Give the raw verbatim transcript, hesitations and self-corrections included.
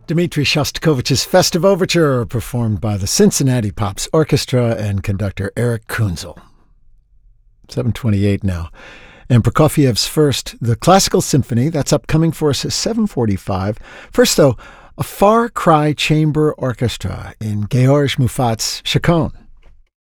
Dmitri Shostakovich's Festive Overture, performed by the Cincinnati Pops Orchestra and conductor Eric Kunzel. seven twenty-eight now. And Prokofiev's first, the Classical Symphony, that's upcoming for us at seven forty-five. First, though, a Far Cry Chamber Orchestra in George Moufat's Chaconne.